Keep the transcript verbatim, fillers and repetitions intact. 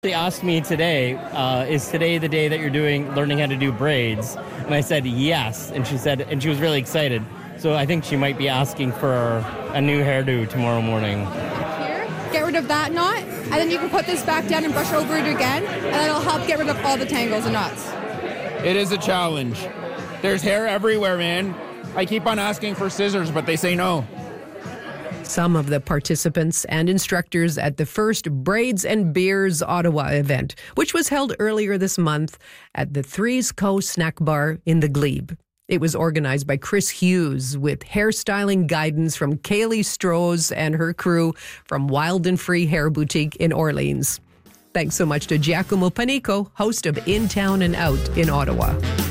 They asked me today, uh, is today the day that you're doing learning how to do braids? And I said yes, and she said, and she was really excited. So I think she might be asking for a new hairdo tomorrow morning. Here, get rid of that knot, and then you can put this back down and brush over it again, and that'll help get rid of all the tangles and knots. It is a challenge. There's hair everywhere, man. I keep on asking for scissors, but they say no. Some of the participants and instructors at the first Braids and Beers Ottawa event, which was held earlier this month at the Threes Co Snack Bar in the Glebe. It was organized by Chris Hughes with hairstyling guidance from Kaylee Strohs and her crew from Wild and Free Hair Boutique in Orleans. Thanks so much to Giacomo Panico, host of In Town and Out in Ottawa.